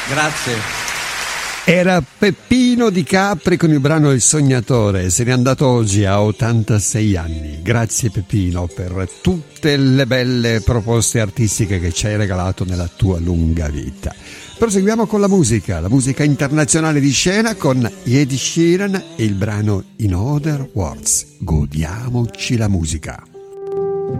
Grazie. Era Peppino Di Capri con il brano Il Sognatore, se n'è andato oggi a 86 anni. Grazie Peppino per tutte le belle proposte artistiche che ci hai regalato nella tua lunga vita. Proseguiamo con la musica internazionale di scena con Ed Sheeran e il brano In Other Words. Godiamoci la musica.